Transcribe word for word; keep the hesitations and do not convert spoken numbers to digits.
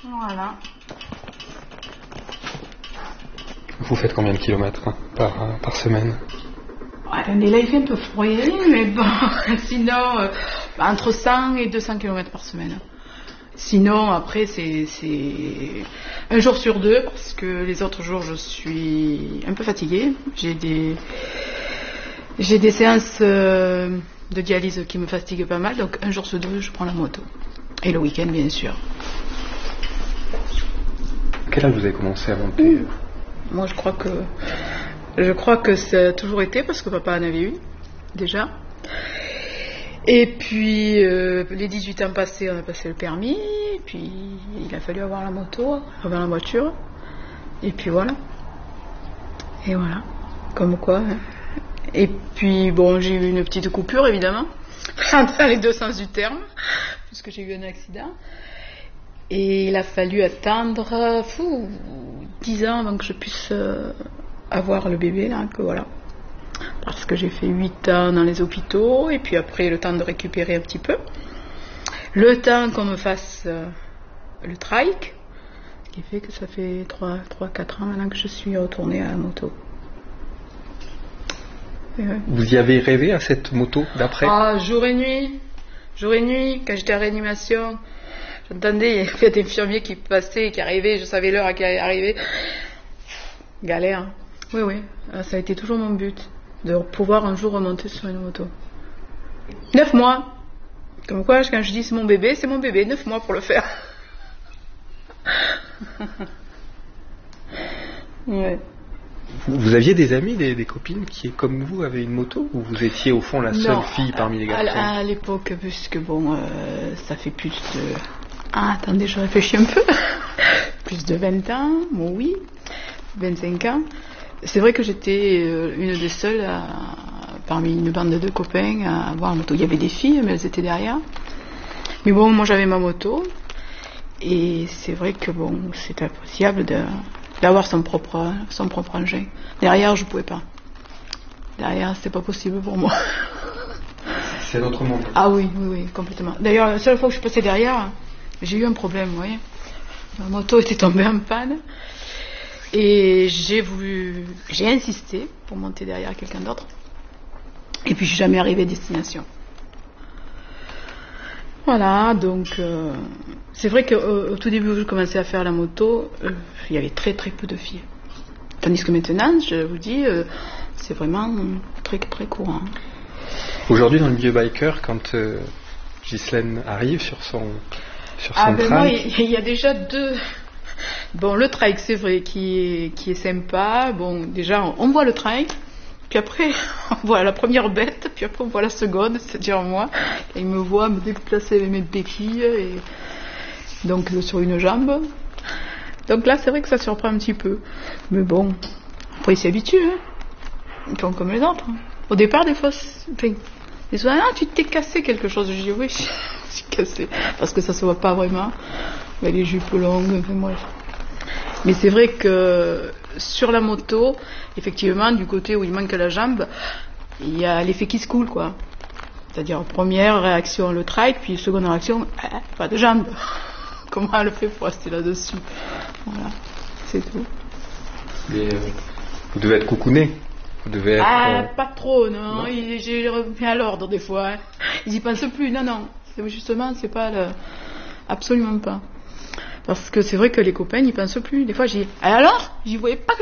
Voilà. Vous faites combien de kilomètres hein, par, euh, par semaine? Ouais, mais là il fait un peu froid, mais bon, sinon euh, entre cent et deux cents kilomètres par semaine. Sinon après c'est, c'est un jour sur deux parce que les autres jours je suis un peu fatiguée. J'ai des, j'ai des séances euh, de dialyse qui me fatiguent pas mal, donc un jour sur deux je prends la moto. Et le week-end bien sûr. À quel âge vous avez commencé à monter? Mmh. Moi je crois que je crois que ça a toujours été parce que papa en avait une déjà. Et puis euh, les dix-huit ans passés, on a passé le permis, et puis il a fallu avoir la moto, avoir la voiture. Et puis voilà. Et voilà. Comme quoi. Hein. Et puis bon, j'ai eu une petite coupure évidemment, dans les deux sens du terme, puisque j'ai eu un accident. Et il a fallu attendre fou, dix ans avant que je puisse euh, avoir le bébé, là, que voilà. Parce que j'ai fait huit ans dans les hôpitaux, et puis après le temps de récupérer un petit peu. Le temps qu'on me fasse euh, le trike, ce qui fait que ça fait trois à quatre ans maintenant que je suis retournée à la moto. Et ouais. Vous y avez rêvé à cette moto d'après? Ah, jour et nuit, jour et nuit, quand j'étais en réanimation. J'entendais, il y a des infirmiers qui passaient, qui arrivaient, je savais l'heure à qui arrivait. Galère. Oui, oui, ça a été toujours mon but, de pouvoir un jour remonter sur une moto. Neuf mois. Comme quoi, quand je dis c'est mon bébé, c'est mon bébé. Neuf mois pour le faire. Ouais. Vous aviez des amis, des, des copines qui, comme vous, avaient une moto? Ou vous étiez au fond la seule non, fille parmi les garçons? À, à l'époque, puisque bon, euh, ça fait plus de... Ah, attendez, je réfléchis un peu. Plus de vingt ans, bon oui, vingt-cinq ans. C'est vrai que j'étais euh, une des seules, à, parmi une bande de copains, à avoir une moto. Il y avait des filles, mais elles étaient derrière. Mais bon, moi j'avais ma moto. Et c'est vrai que bon, c'est appréciable de... d'avoir son propre, son propre engin. Derrière, je pouvais pas. Derrière, c'était pas possible pour moi. C'est notre monde. Ah oui, oui, oui, complètement. D'ailleurs, la seule fois que je passais derrière, j'ai eu un problème, vous voyez. Ma moto était tombée en panne. Et j'ai voulu, j'ai insisté pour monter derrière quelqu'un d'autre. Et puis, je suis jamais arrivée à destination. Voilà, donc euh, c'est vrai qu'au au tout début où je commençais à faire la moto, euh, il y avait très très peu de filles. Tandis que maintenant, je vous dis, euh, c'est vraiment très très courant. Aujourd'hui, dans le milieu biker, quand euh, Ghislaine arrive sur son sur son ah ben trike... moi, il y, y a déjà deux. Bon, le trike, c'est vrai, qui est qui est sympa. Bon, déjà, on, on voit le trike. Puis après, on voit la première bête, puis après on voit la seconde, c'est-à-dire moi. Et il me voit me déplacer avec mes béquilles, et donc sur une jambe. Donc là, c'est vrai que ça surprend un petit peu. Mais bon, après il s'y habitue, hein. Ils font comme les autres. Au départ, des fois, enfin, ils disent, ah, tu t'es cassé quelque chose. Je dis, oui, je suis cassé. Parce que ça se voit pas vraiment. Il y a les jupes longues, enfin bref. Mais c'est vrai que sur la moto, effectivement, du côté où il manque la jambe, il y a l'effet qui se coule, quoi. C'est-à-dire, première réaction, le trike, puis seconde réaction, eh, pas de jambe. Comment elle fait pour rester là-dessus? Voilà, c'est tout. Mais, euh, vous devez être coucouné. Vous devez être... Ah, euh... pas trop, non. non. Il, j'ai remis à l'ordre des fois. Hein. Ils y pensent plus, non, non. C'est, justement, c'est pas le... Absolument pas. Parce que c'est vrai que les copains n'y pensent plus. Des fois, j'ai dit, alors, j'y voyais pas que